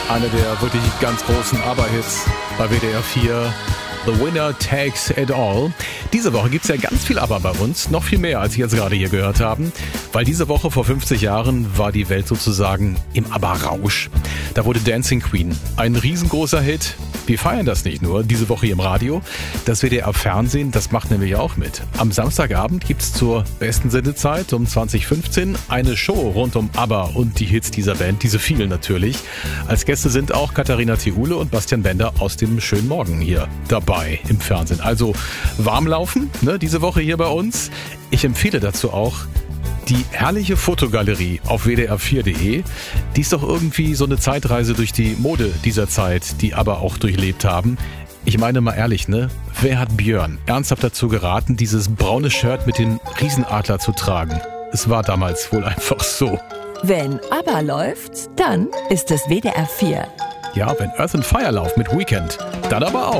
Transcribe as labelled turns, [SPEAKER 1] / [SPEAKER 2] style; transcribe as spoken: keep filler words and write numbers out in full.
[SPEAKER 1] Einer der wirklich ganz großen ABBA-Hits bei W D R vier. The Winner Takes It All. Diese Woche gibt es ja ganz viel ABBA bei uns, noch viel mehr, als Sie jetzt gerade hier gehört haben, weil diese Woche vor fünfzig Jahren war die Welt sozusagen im ABBA-Rausch. Da wurde Dancing Queen ein riesengroßer Hit. Wir feiern das nicht nur diese Woche hier im Radio, das W D R-Fernsehen, das macht nämlich auch mit. Am Samstagabend gibt es zur besten Sendezeit um zwanzig fünfzehn eine Show rund um ABBA und die Hits dieser Band, diese vielen natürlich. Als Gäste sind auch Katharina Thiule und Bastian Bender aus dem Schönen Morgen hier dabei im Fernsehen. Also warm laufen, ne, diese Woche hier bei uns. Ich empfehle dazu auch die herrliche Fotogalerie auf w d r vier punkt d e. Die ist doch irgendwie so eine Zeitreise durch die Mode dieser Zeit, die aber auch durchlebt haben. Ich meine mal ehrlich, ne? Wer hat Björn ernsthaft dazu geraten, dieses braune Shirt mit dem Riesenadler zu tragen? Es war damals wohl einfach so.
[SPEAKER 2] Wenn ABBA läuft, dann ist es W D R vier.
[SPEAKER 1] Ja, wenn Earth and Fire läuft mit Weekend, dann aber auch.